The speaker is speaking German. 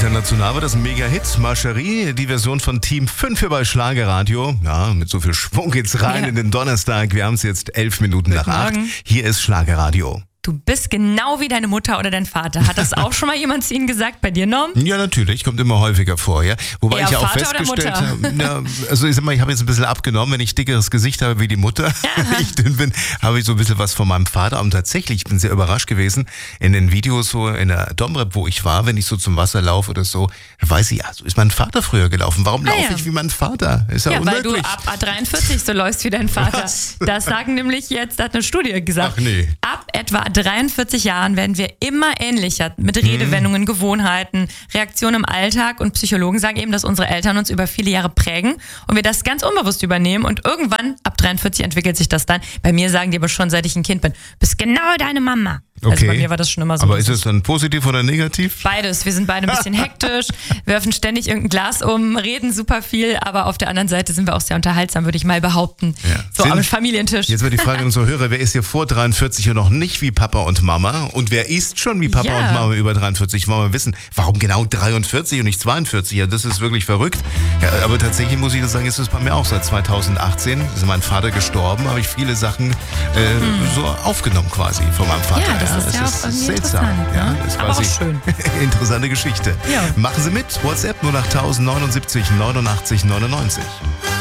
international war das ein Mega-Hit. Marcherie, die Version von Team 5 hier bei Schlagerradio. Ja, mit so viel Schwung geht's rein in den Donnerstag. Wir haben es jetzt 11 Minuten nach 8. Hier ist Schlagerradio. Du bist genau wie deine Mutter oder dein Vater. Hat das auch schon mal jemand zu Ihnen gesagt bei dir, Norm? Ja, natürlich. Kommt immer häufiger vor, ja. Wobei ich ja auch festgestellt habe, ja, also ich sag mal, ich habe jetzt ein bisschen abgenommen, wenn ich dickeres Gesicht habe wie die Mutter. Wenn ich dünn bin, habe ich so ein bisschen was von meinem Vater. Und tatsächlich, ich bin sehr überrascht gewesen, in den Videos so in der Domrep, wo ich war, wenn ich so zum Wasser laufe oder so, weiß ich, ja, so ist mein Vater früher gelaufen. Warum laufe ich wie mein Vater? Ist ja unmöglich. Weil du ab 43 so läufst wie dein Vater. Was? Das sagen nämlich jetzt, hat eine Studie gesagt. Ach nee. Ab etwa 43 Jahren werden wir immer ähnlicher mit Redewendungen, Gewohnheiten, Reaktionen im Alltag, und Psychologen sagen eben, dass unsere Eltern uns über viele Jahre prägen und wir das ganz unbewusst übernehmen, und irgendwann ab 43 entwickelt sich das dann. Bei mir sagen die aber schon, seit ich ein Kind bin, bist genau deine Mama. Okay. Also bei mir war das schon immer so. Aber ist es dann positiv oder negativ? Beides. Wir sind beide ein bisschen hektisch, werfen ständig irgendein Glas um, reden super viel, aber auf der anderen Seite sind wir auch sehr unterhaltsam, würde ich mal behaupten. Ja. So am Familientisch. Jetzt wird die Frage an unsere Hörer, wer ist hier vor 43 und noch nicht wie Papa und Mama? Und wer ist schon wie Papa und Mama über 43? Wollen wir wissen, warum genau 43 und nicht 42? Ja, das ist wirklich verrückt. Ja, aber tatsächlich muss ich das sagen, ist es bei mir auch seit 2018. Ist mein Vater gestorben, habe ich viele Sachen so aufgenommen quasi von meinem Vater. Ja, das ist ja auch irgendwie seltsam. Ja, das ist aber quasi auch schön. Interessante Geschichte. Ja. Machen Sie mit. WhatsApp 08000 79 89 99.